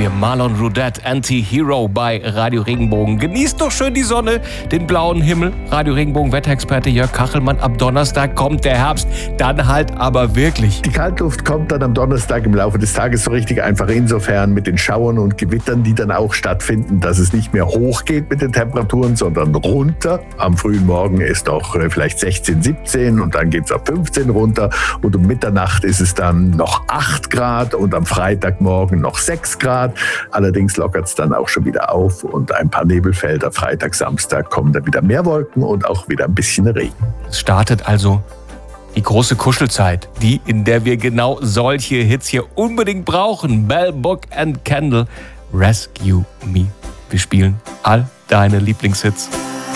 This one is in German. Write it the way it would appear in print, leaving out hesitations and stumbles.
wir Marlon Rudet, Anti-Hero bei Radio Regenbogen. Genießt doch schön die Sonne, den blauen Himmel. Radio Regenbogen Wetterexperte Jörg Kachelmann. Ab Donnerstag kommt der Herbst, dann halt aber wirklich. Die Kaltluft kommt dann am Donnerstag im Laufe des Tages so richtig einfach insofern mit den Schauern und Gewittern, die dann auch stattfinden, dass es nicht mehr hoch geht mit den Temperaturen, sondern runter. Am frühen Morgen ist auch vielleicht 16, 17 und dann geht es auf 15 runter und um Mitternacht ist es dann noch 8 Grad und am Freitagmorgen noch 6 Grad. Allerdings lockert es dann auch schon wieder auf und ein paar Nebelfelder. Freitag, Samstag kommen dann wieder mehr Wolken und auch wieder ein bisschen Regen. Es startet also die große Kuschelzeit, die, in der wir genau solche Hits hier unbedingt brauchen. Bell, Book and Candle, Rescue Me. Wir spielen all deine Lieblingshits.